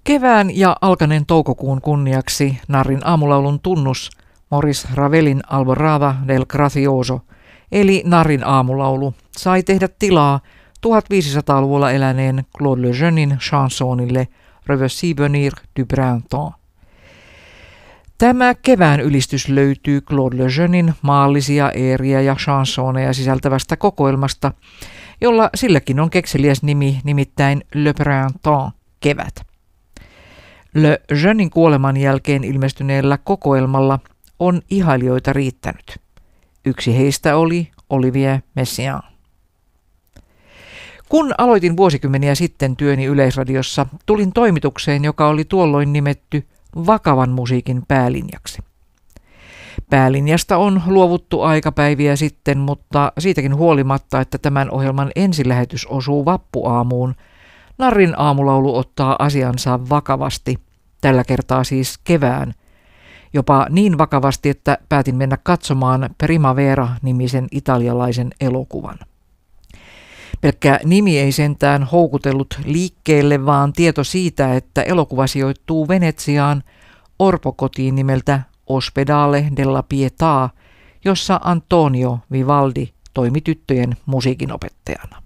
Kevään ja alkaneen toukokuun kunniaksi narrin aamulaulun tunnus Maurice Ravelin Alborada del Gracioso, eli narrin aamulaulu, sai tehdä tilaa 1500-luvulla eläneen Claude Le Jeunin chansonille Revoici venir du printemps. Tämä kevään ylistys löytyy Claude Le Jeunin maallisia eeriä ja chansoneja sisältävästä kokoelmasta, jolla silläkin on kekseliäs nimi, nimittäin Le Printemps, kevät. Le Jeunin kuoleman jälkeen ilmestyneellä kokoelmalla on ihailijoita riittänyt. Yksi heistä oli Olivier Messiaen. Kun aloitin vuosikymmeniä sitten työni Yleisradiossa, tulin toimitukseen, joka oli tuolloin nimetty vakavan musiikin päälinjaksi. Päälinjasta on luovuttu aikapäiviä sitten, mutta siitäkin huolimatta, että tämän ohjelman ensilähetys osuu vappuaamuun, narrin aamulaulu ottaa asiansa vakavasti, tällä kertaa siis kevään, jopa niin vakavasti, että päätin mennä katsomaan Primavera-nimisen italialaisen elokuvan. Pelkkä nimi ei sentään houkutellut liikkeelle, vaan tieto siitä, että elokuva sijoittuu Venetsiaan orpokotiin nimeltä Ospedale della Pietà, jossa Antonio Vivaldi toimi tyttöjen musiikinopettajana.